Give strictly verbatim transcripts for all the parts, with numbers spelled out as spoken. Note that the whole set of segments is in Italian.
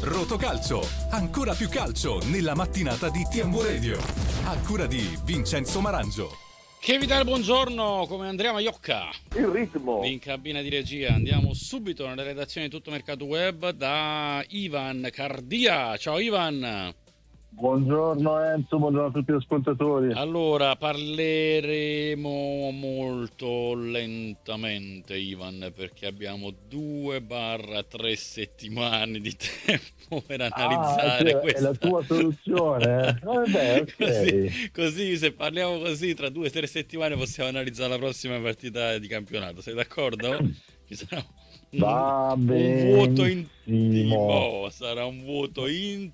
Rotocalcio, ancora più calcio nella mattinata di T M U Radio. A cura di Vincenzo Marangio. Che vi dà il buongiorno, come Andrea Maiocca. Il ritmo. In cabina di regia andiamo subito nella redazione di Tutto Mercato Web da Ivan Cardia. Ciao Ivan. Buongiorno Enzo, buongiorno a tutti gli ascoltatori. Allora, parleremo molto lentamente, Ivan, perché abbiamo due barra tre settimane di tempo per analizzare ah, questa. È la tua soluzione? Eh? Vabbè, ok. Così, così, se parliamo così, tra due o tre settimane possiamo analizzare la prossima partita di campionato. Sei d'accordo? Ci sarà Va un, un vuoto in oh, sarà un vuoto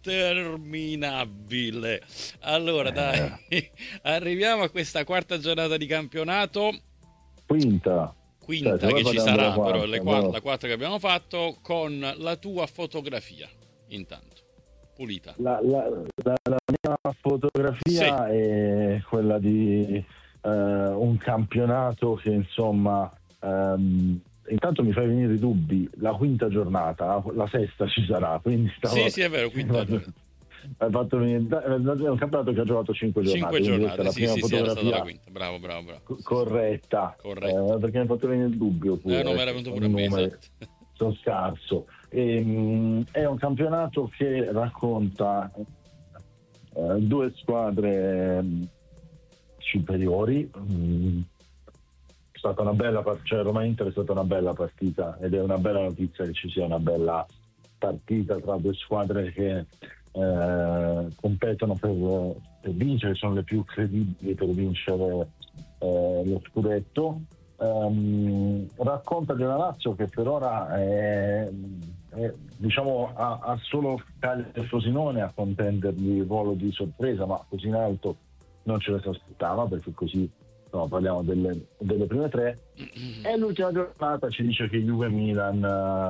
interminabile. Allora eh. dai, arriviamo a questa quarta giornata di campionato. Quinta Quinta cioè, che ci sarà, quarta, però le quattro, no. La quarta che abbiamo fatto, con la tua fotografia intanto pulita. La, la, la, la mia fotografia sì. È quella di uh, un campionato che insomma um, intanto mi fai venire i dubbi. La quinta giornata, la sesta ci sarà, quindi stavo... sì sì è vero, quinta giornata. Hai fatto venire... è un campionato che ha giocato cinque giornate, cinque giornate, la sì prima sì, fotografia sì, era stata la quinta. Bravo bravo bravo corretta, corretta. Eh, perché mi hai fatto venire il dubbio pure, eh, non mi era venuto pure a me, esatto. Sono scarso. E, mh, è un campionato che racconta eh, due squadre mh, superiori. Mh, è stata una bella partita, cioè Roma Inter è stata una bella partita ed è una bella notizia che ci sia una bella partita tra due squadre che eh, competono per, per vincere, sono le più credibili per vincere eh, lo scudetto. Um, racconta di una Lazio che per ora è, è, diciamo ha, ha solo Cagliari e Frosinone a contendergli il ruolo di sorpresa, ma così in alto non ce lo si aspettava, perché così no, parliamo delle, delle prime tre. E l'ultima giornata ci dice che Juve e Milan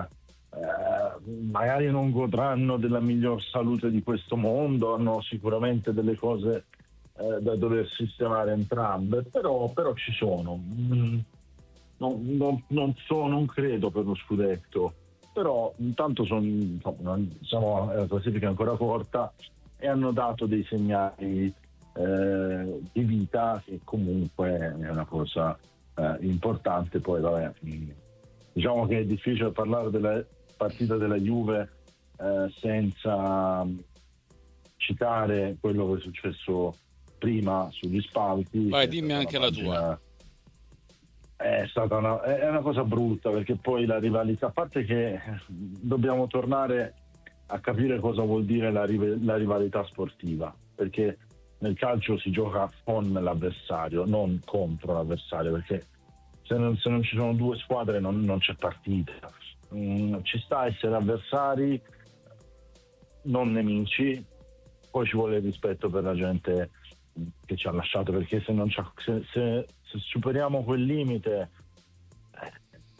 eh, magari non godranno della miglior salute di questo mondo, hanno sicuramente delle cose eh, da dover sistemare entrambe, però, però ci sono. Mm. Non, non, non so, non credo per lo scudetto, però intanto son, siamo alla classifica ancora corta e hanno dato dei segnali eh, di vita, che comunque è una cosa eh, importante. Poi vabbè, diciamo che è difficile parlare della partita della Juve eh, senza citare quello che è successo prima sugli spalti. Vai, dimmi anche la tua. È stata una, è una cosa brutta, perché poi la rivalità, a parte che dobbiamo tornare a capire cosa vuol dire la, la rivalità sportiva, perché nel calcio si gioca con l'avversario, non contro l'avversario, perché se non, se non ci sono due squadre non, non c'è partita. Mm, ci sta a essere avversari, non nemici, poi ci vuole il rispetto per la gente che ci ha lasciato, perché se non c'ha, se, se, se superiamo quel limite eh,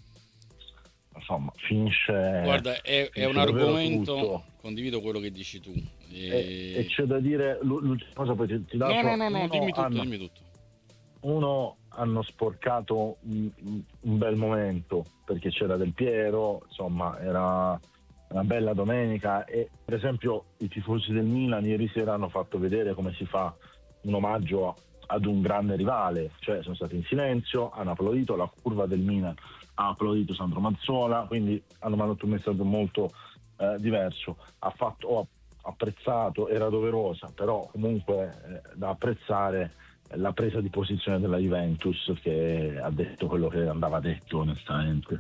insomma finisce. Guarda, è, finisce è un argomento tutto. Condivido quello che dici tu e, e... e c'è da dire l'ultima cosa, poi ti, ti lascio. no no no, no dimmi tutto, hanno, dimmi tutto. Uno, hanno sporcato un, un bel momento, perché c'era Del Piero, insomma era una bella domenica, e per esempio i tifosi del Milan ieri sera hanno fatto vedere come si fa un omaggio ad un grande rivale, cioè sono stati in silenzio, hanno applaudito, la curva del Milan ha applaudito Sandro Mazzola, quindi hanno mandato un messaggio molto eh, diverso. Ha fatto, ho apprezzato, era doverosa, però comunque eh, da apprezzare la presa di posizione della Juventus, che ha detto quello che andava detto onestamente.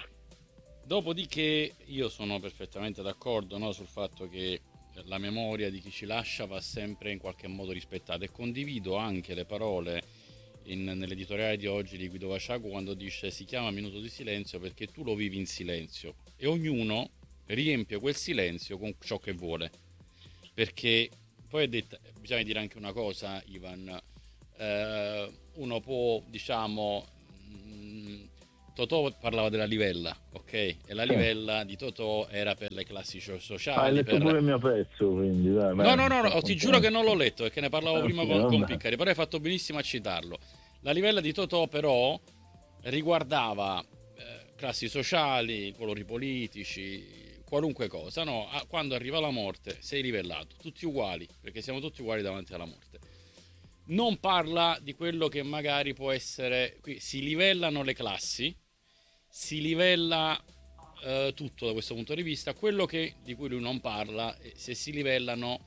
Dopodiché io sono perfettamente d'accordo, no, sul fatto che la memoria di chi ci lascia va sempre in qualche modo rispettata, e condivido anche le parole in, nell'editoriale di oggi di Guido Vasciago quando dice: si chiama minuto di silenzio perché tu lo vivi in silenzio e ognuno riempie quel silenzio con ciò che vuole. Perché poi è detta, bisogna dire anche una cosa, Ivan, eh, uno può, diciamo, mh, Totò parlava della livella, ok? E la livella di Totò era per le classi sociali. Ah, hai letto per... pure il mio pezzo, quindi dai. No, no, no, no, ti giuro che non l'ho letto, perché ne parlavo ah, prima sì, con, con vabbè. Piccari, però hai fatto benissimo a citarlo. La livella di Totò però riguardava eh, classi sociali, colori politici, qualunque cosa, no? Ah, quando arriva la morte sei livellato, tutti uguali, perché siamo tutti uguali davanti alla morte. Non parla di quello che magari può essere, qui si livellano le classi, si livella eh, tutto da questo punto di vista. Quello che, di cui lui non parla è se si livellano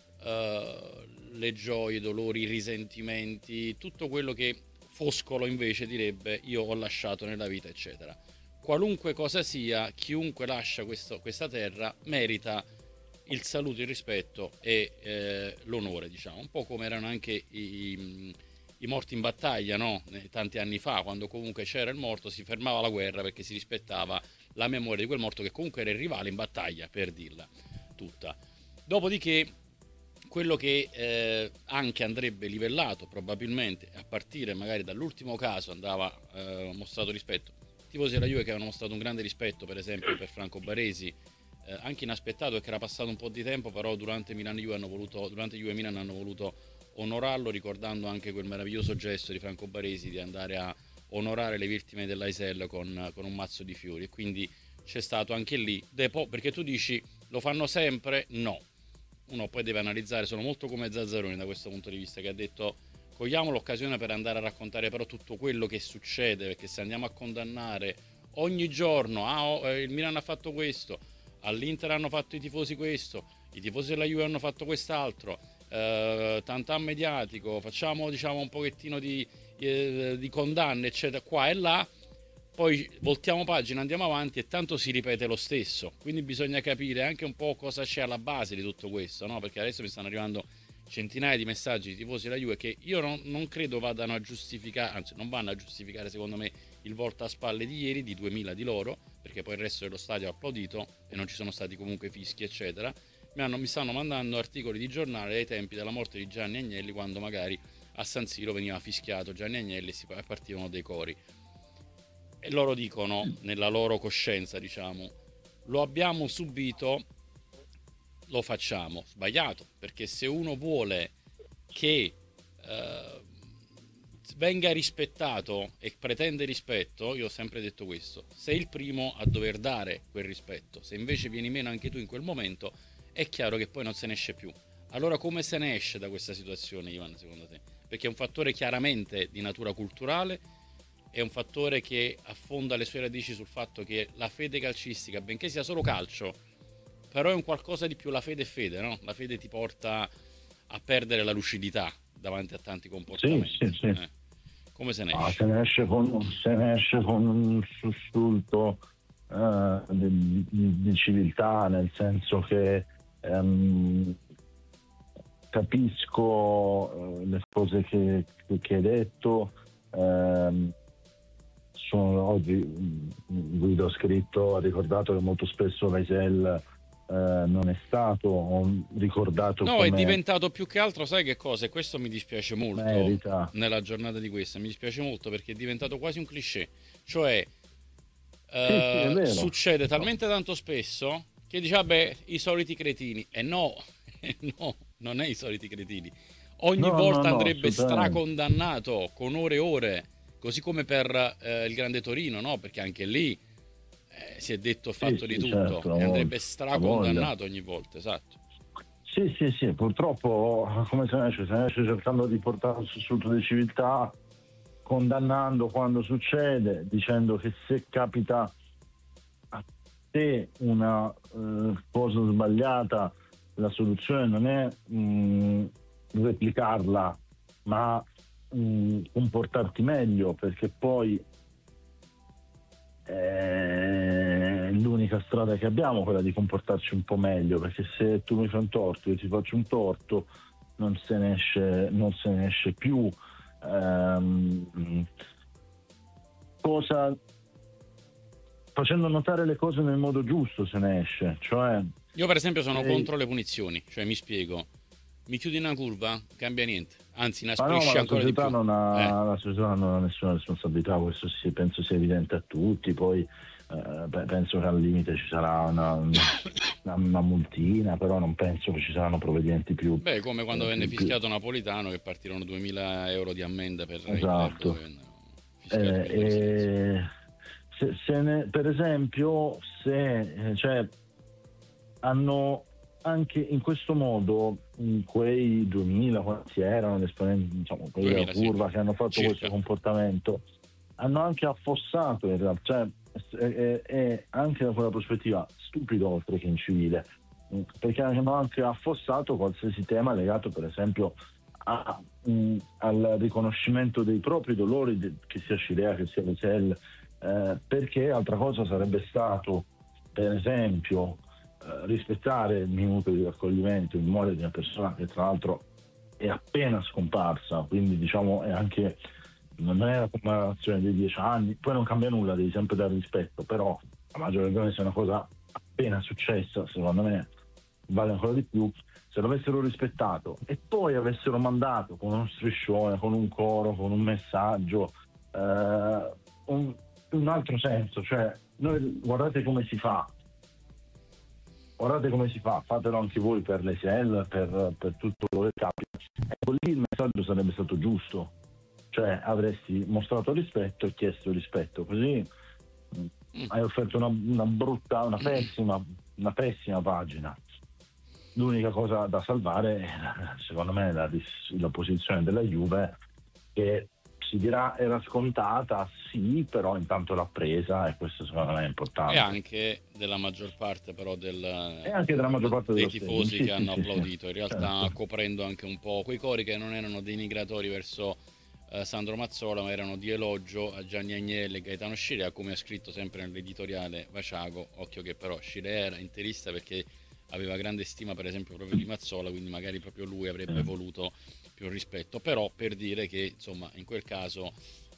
eh, le gioie, i dolori, i risentimenti, tutto quello che Foscolo invece direbbe io ho lasciato nella vita, eccetera. Qualunque cosa sia, chiunque lascia questo, questa terra merita il saluto, il rispetto e eh, l'onore, diciamo, un po' come erano anche i, i morti in battaglia, no? Tanti anni fa, quando comunque c'era il morto si fermava la guerra perché si rispettava la memoria di quel morto che comunque era il rivale in battaglia, per dirla tutta. Dopodiché quello che eh, anche andrebbe livellato probabilmente, a partire magari dall'ultimo caso andava eh, mostrato rispetto, i tifosi della Juve che avevano mostrato un grande rispetto per esempio per Franco Baresi, Eh, anche inaspettato perché era passato un po' di tempo, però durante Milan Juve hanno voluto durante Juve Milan hanno voluto onorarlo, ricordando anche quel meraviglioso gesto di Franco Baresi di andare a onorare le vittime dell'A S L con, con un mazzo di fiori, e quindi c'è stato anche lì depo, perché tu dici lo fanno sempre? No, uno poi deve analizzare, sono molto come Zazzaroni da questo punto di vista, che ha detto cogliamo l'occasione per andare a raccontare però tutto quello che succede, perché se andiamo a condannare ogni giorno ah, oh, il Milan ha fatto questo, all'Inter hanno fatto i tifosi questo, i tifosi della Juve hanno fatto quest'altro, eh, tantà mediatico, facciamo diciamo un pochettino di, eh, di condanne eccetera qua e là, poi voltiamo pagina, andiamo avanti e tanto si ripete lo stesso, quindi bisogna capire anche un po' cosa c'è alla base di tutto questo, no? Perché adesso mi stanno arrivando centinaia di messaggi di tifosi della Juve che io non, non credo vadano a giustificare, anzi non vanno a giustificare secondo me il volto a spalle di ieri, di duemila di loro, perché poi il resto dello stadio ha applaudito e non ci sono stati comunque fischi eccetera. Mi, hanno, mi stanno mandando articoli di giornale ai tempi della morte di Gianni Agnelli, quando magari a San Siro veniva fischiato Gianni Agnelli e si partivano dei cori, e loro dicono nella loro coscienza, diciamo, lo abbiamo subito, lo facciamo. Sbagliato, perché se uno vuole che eh, venga rispettato e pretende rispetto, io ho sempre detto questo, sei il primo a dover dare quel rispetto. Se invece vieni meno anche tu in quel momento, è chiaro che poi non se ne esce più. Allora come se ne esce da questa situazione, Ivan, secondo te? Perché è un fattore chiaramente di natura culturale, è un fattore che affonda le sue radici sul fatto che la fede calcistica, benché sia solo calcio, però è un qualcosa di più. La fede è fede, no? La fede ti porta a perdere la lucidità davanti a tanti comportamenti. Sì, sì, sì. Eh. Come se ne esce? Ah, se ne esce con, se ne esce con un sussulto eh, di, di, di civiltà, nel senso che ehm, capisco eh, le cose che, che hai detto. ehm, sono, oggi Guido ha scritto, ha ricordato che molto spesso Vaisel eh, non è stato, ho ricordato no, come è diventato più che altro, sai che cosa? E questo mi dispiace molto merita. nella giornata di questa, mi dispiace molto perché è diventato quasi un cliché, cioè eh, Sì, sì, è vero. succede talmente tanto spesso che dice vabbè i soliti cretini, e no, no, non è i soliti cretini, ogni No, volta no, no, andrebbe assolutamente. stracondannato con ore e ore, così come per eh, il Grande Torino, no? Perché anche lì eh, si è detto e fatto Sì, di sì, tutto, certo, e la voglia, andrebbe la stracondannato voglia. ogni volta, esatto. Sì, sì, sì, purtroppo come se ne esce? Se ne esce cercando di portare un sussulto di civiltà, condannando quando succede, dicendo che se capita a te una eh, cosa sbagliata, la soluzione non è mh, replicarla, ma mh, comportarti meglio, perché poi è l'unica strada che abbiamo, quella di comportarci un po' meglio, perché se tu mi fai un torto, io ti faccio un torto, non se ne esce, non se ne esce più. Ehm, cosa facendo notare le cose nel modo giusto se ne esce, cioè Io per esempio sono sei... contro le punizioni, cioè mi spiego, mi chiudi una curva, cambia niente, anzi ma no, ma inasprisce la ancora di società più. non Eh. ha, la società non ha nessuna responsabilità, questo sì, penso sia evidente a tutti. Poi eh, beh, penso che al limite ci sarà una, una, una multina, però non penso che ci saranno provvedimenti più, Beh, come quando eh, venne più, più... fischiato Napolitano, che partirono duemila euro di ammenda per il club Esatto. dove vennero fischiati Eh, in modo di silenzio. eh, se, se ne, per esempio, se eh, cioè, hanno anche in questo modo in quei duemila, quanti erano gli esponenti, diciamo, quelli della curva, sì, che hanno fatto circa questo comportamento, hanno anche affossato in realtà, cioè, è, è anche da quella prospettiva stupido oltre che incivile, perché hanno anche affossato qualsiasi tema legato per esempio a, mh, al riconoscimento dei propri dolori, de, che sia Scirea che sia Vesel, eh, perché altra cosa sarebbe stato per esempio eh, rispettare il minuto di raccoglimento in memoria di una persona che tra l'altro è appena scomparsa, quindi diciamo è anche, non è la commemorazione dei dieci anni, poi non cambia nulla, devi sempre dare rispetto, però a maggior ragione se è una cosa appena successa, secondo me vale ancora di più. Se l'avessero rispettato e poi avessero mandato con uno striscione, con un coro, con un messaggio, eh, un, un altro senso, cioè noi guardate come si fa, guardate come si fa, fatelo anche voi per le S L, per, per tutto quello che capita. Ecco, lì il messaggio sarebbe stato giusto, cioè avresti mostrato rispetto e chiesto rispetto, così mm. hai offerto una, una brutta, una pessima, una pessima pagina. L'unica cosa da salvare, secondo me, è la, la posizione della Juve, che si dirà era scontata, sì, però intanto l'ha presa e questo secondo me è importante. E anche della maggior parte però del, e anche della maggior parte dei dello tifosi sì, che sì, hanno sì, applaudito, in realtà certo. coprendo anche un po' quei cori che non erano denigratori verso eh, Sandro Mazzola, ma erano di elogio a Gianni Agnelli e Gaetano Scirea, come ha scritto sempre nell'editoriale Vaciago. Occhio che però Scirea era interista perché aveva grande stima per esempio proprio di Mazzola, quindi magari proprio lui avrebbe voluto più rispetto, però per dire che insomma in quel caso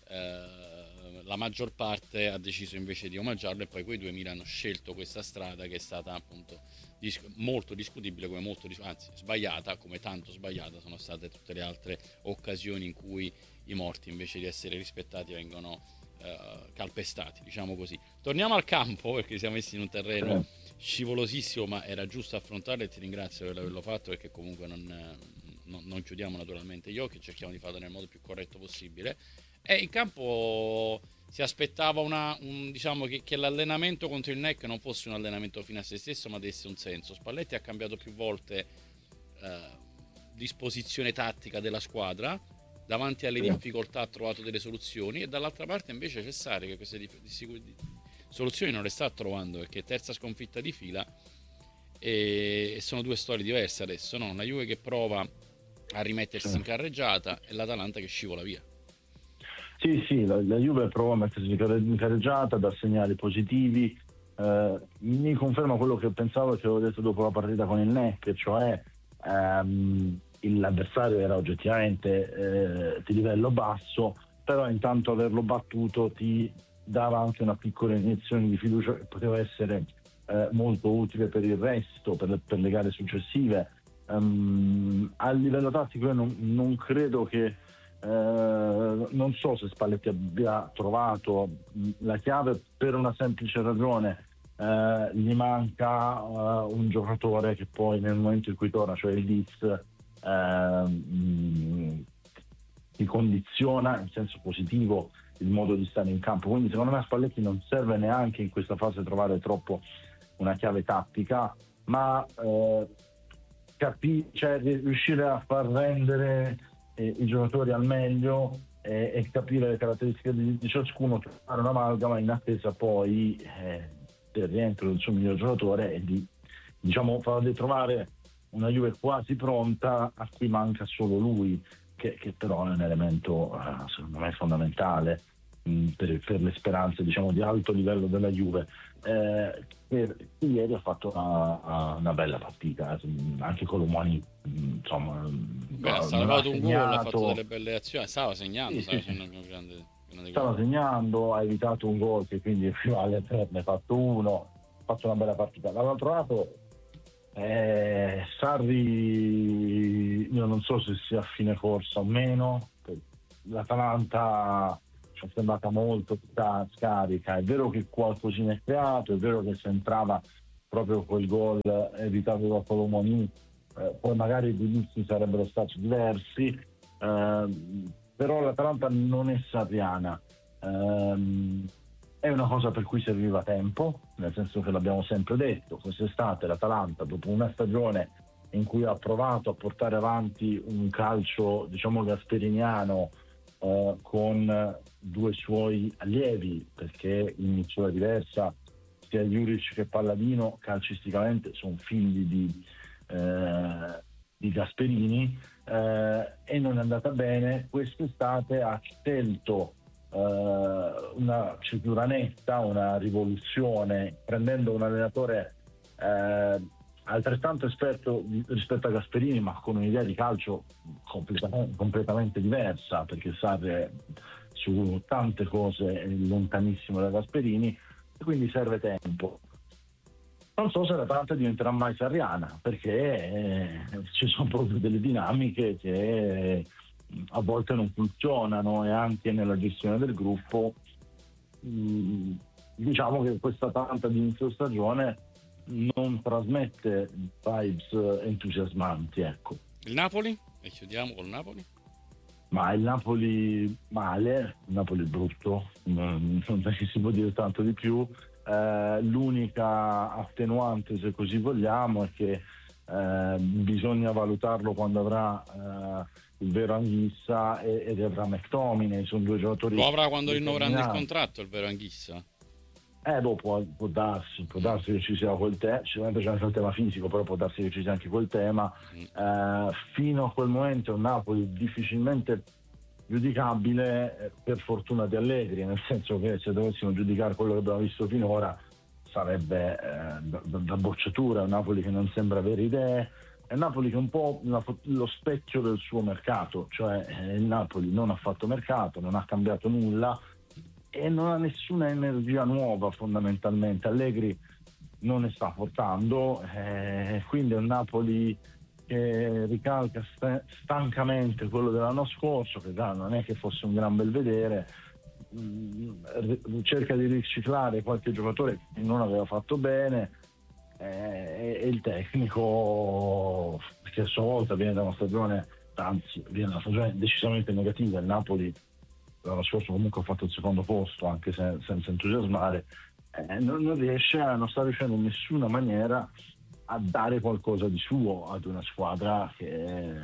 eh, la maggior parte ha deciso invece di omaggiarlo, e poi quei duemila hanno scelto questa strada che è stata appunto dis- molto discutibile, come molto dis- anzi sbagliata, come tanto sbagliata sono state tutte le altre occasioni in cui i morti invece di essere rispettati vengono eh, calpestati, diciamo così. Torniamo al campo perché siamo messi in un terreno scivolosissimo, ma era giusto affrontarlo e ti ringrazio per averlo fatto, perché comunque non, non, non chiudiamo naturalmente gli occhi, cerchiamo di farlo nel modo più corretto possibile. E in campo si aspettava una, un, diciamo che, che l'allenamento contro il N E C non fosse un allenamento fine a se stesso, ma desse un senso. Spalletti ha cambiato più volte eh, disposizione tattica della squadra, davanti alle difficoltà ha trovato delle soluzioni, e dall'altra parte invece Cessari che queste di, di, di, soluzioni non le sta trovando, perché è terza sconfitta di fila e, e sono due storie diverse adesso, no? Una Juve che prova a rimettersi sì. in carreggiata e l'Atalanta che scivola via. Sì, sì, la, la Juve prova a mettersi in carreggiata, dà segnali positivi, eh, mi conferma quello che pensavo e che avevo detto dopo la partita con il N E C, cioè ehm, l'avversario era oggettivamente eh, di livello basso, però intanto averlo battuto ti dava anche una piccola iniezione di fiducia che poteva essere eh, molto utile per il resto, per le, per le gare successive. Um, a livello tattico io non, non credo che eh, non so se Spalletti abbia trovato la chiave, per una semplice ragione: eh, gli manca uh, un giocatore che poi nel momento in cui torna, cioè il Diz, eh, mh, ti condiziona in senso positivo il modo di stare in campo, quindi secondo me a Spalletti non serve neanche in questa fase trovare troppo una chiave tattica, ma eh, capi- cioè, riuscire a far rendere eh, i giocatori al meglio eh, e capire le caratteristiche di, di ciascuno, trovare un'amalgama in attesa poi eh, del rientro del suo miglior giocatore e di, diciamo, farli trovare una Juve quasi pronta a cui manca solo lui, che, che però è un elemento uh, secondo me fondamentale mh, per, per le speranze, diciamo, di alto livello della Juve. Eh, per, ieri ha fatto una, una bella partita, anche Colomani, insomma. Beh, ha salvato un gol, ha fatto delle belle azioni, stava segnando, sì, stava, sì, segnando un grande, grande stava gol. segnando, ha evitato un gol che quindi equivale a tre, ne ha fatto uno, ha fatto una bella partita. Dall'altro lato Eh, Sarri, io non so se sia a fine corsa o meno, l'Atalanta ci è sembrata molto scarica, è vero che qualcosina è creato, è vero che se entrava proprio quel gol evitato da Colomoni, eh, poi magari i giudizi sarebbero stati diversi, eh, però l'Atalanta non è sarriana. Eh, è una cosa per cui serviva tempo, nel senso che l'abbiamo sempre detto, quest'estate l'Atalanta, dopo una stagione in cui ha provato a portare avanti un calcio, diciamo, gasperiniano, eh, con due suoi allievi, perché in misura diversa sia Juric che Palladino calcisticamente sono figli di, eh, di Gasperini, eh, e non è andata bene. Quest'estate ha scelto eh, una cintura netta, una rivoluzione, prendendo un allenatore eh, altrettanto esperto rispetto a Gasperini, ma con un'idea di calcio completamente, completamente diversa, perché Sarri su tante cose è lontanissimo da Gasperini, e quindi serve tempo. Non so se l'Atalanta diventerà mai sarriana, perché eh, ci sono proprio delle dinamiche che eh, a volte non funzionano, e anche nella gestione del gruppo mh, diciamo che questa Atalanta di inizio stagione non trasmette vibes entusiasmanti, ecco. Il Napoli? E chiudiamo col Napoli? Ma il Napoli male, il Napoli brutto, non, non è che si può dire tanto di più. Eh, l'unica attenuante, se così vogliamo, è che eh, bisogna valutarlo quando avrà eh, il vero Anghissa e, ed avrà McTominay, sono due giocatori. Lo avrà quando rinnoveranno il contratto il vero Anghissa? Eh, boh, può, può darsi, può darsi che ci sia quel tema, sicuramente c'è anche il tema fisico, però può darsi che ci sia anche quel tema. Eh, fino a quel momento il Napoli difficilmente giudicabile, eh, per fortuna di Allegri, nel senso che se dovessimo giudicare quello che abbiamo visto finora sarebbe eh, da, da bocciatura. Un Napoli che non sembra avere idee, è un Napoli che è un po' una, lo specchio del suo mercato, cioè eh, il Napoli non ha fatto mercato, non ha cambiato nulla e non ha nessuna energia nuova fondamentalmente. Allegri non ne sta portando, eh, quindi è un Napoli che ricalca st- stancamente quello dell'anno scorso, che già non è che fosse un gran bel vedere, mh, cerca di riciclare qualche giocatore che non aveva fatto bene, eh, e il tecnico, che a sua volta viene da una stagione, anzi viene da una stagione decisamente negativa. Il Napoli l'anno scorso comunque ha fatto il secondo posto, anche se, senza entusiasmare, eh, non, non riesce a, non sta riuscendo in nessuna maniera a dare qualcosa di suo ad una squadra che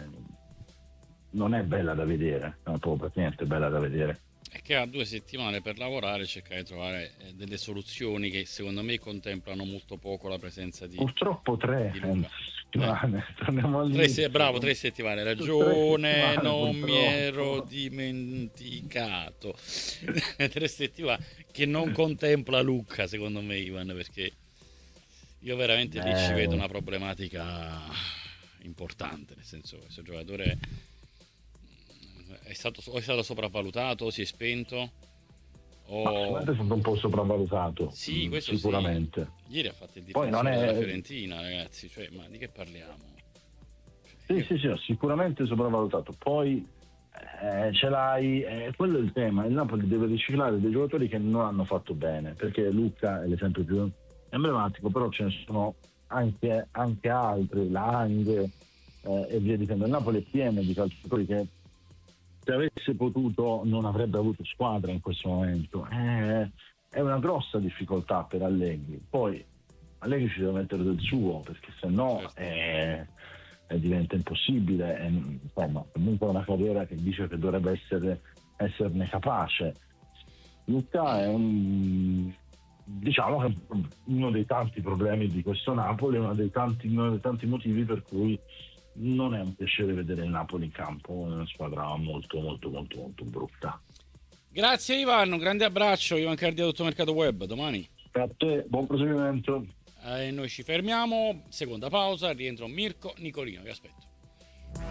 non è bella da vedere, non è proprio per niente bella da vedere. È che ha due settimane per lavorare, cercare di trovare delle soluzioni che secondo me contemplano molto poco la presenza di purtroppo tre di Luca. settimane, eh. torniamo lì. Tre se- bravo, tre settimane, ragione, tre settimane, non purtroppo. mi ero dimenticato. Tre settimane che non contempla Luca, secondo me, Ivan, perché io veramente lì ci Eh. vedo una problematica importante, nel senso che questo giocatore è stato, o è stato sopravvalutato, o si è spento, o... Ma sicuramente è stato un po' sopravvalutato, Sì, mh, questo sicuramente. sì. Ieri ha fatto il Poi non difensore è- della Fiorentina, ragazzi, cioè, ma di che parliamo? Sì, sì, sì, sicuramente sopravvalutato. Poi eh, ce l'hai, eh, quello è il tema. Il Napoli deve riciclare dei giocatori che non hanno fatto bene, perché Luca è l'esempio più emblematico, però ce ne sono anche, anche altri, Lang eh, e via dicendo. Il Napoli è pieno di calciatori che, se avesse potuto, non avrebbe avuto squadra in questo momento. Eh, è una grossa difficoltà per Allegri. Poi Allegri ci deve mettere del suo, perché se no Certo. eh, eh, diventa impossibile. È, insomma, comunque è una carriera che dice che dovrebbe essere, esserne capace. Luca è un, diciamo che è uno dei tanti problemi di questo Napoli, uno dei tanti, uno dei tanti motivi per cui non è un piacere vedere il Napoli in campo. È una squadra molto molto molto molto brutta. Grazie Ivan, un grande abbraccio. Ivan Cardia, Tutto Mercato Web, domani. Per te, buon proseguimento. Eh, noi ci fermiamo, seconda pausa, rientro Mirko Nicolino, vi aspetto.